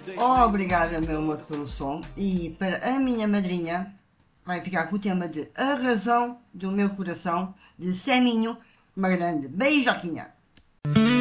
Obrigada, meu amor, pelo som. E para a minha madrinha, vai ficar com o tema de A Razão do Meu Coração, de Seminho, uma grande beijoquinha.